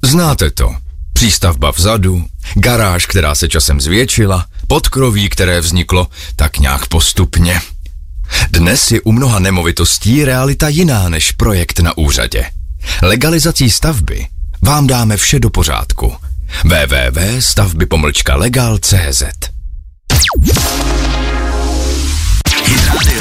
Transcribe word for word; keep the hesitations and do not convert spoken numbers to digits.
Znáte to. Přístavba vzadu, garáž, která se časem zvětšila, podkroví, které vzniklo tak nějak postupně. Dnes je u mnoha nemovitostí realita jiná než projekt na úřadě. Legalizací stavby vám dáme vše do pořádku. w w w tečka stavby pomlčka legal tečka c z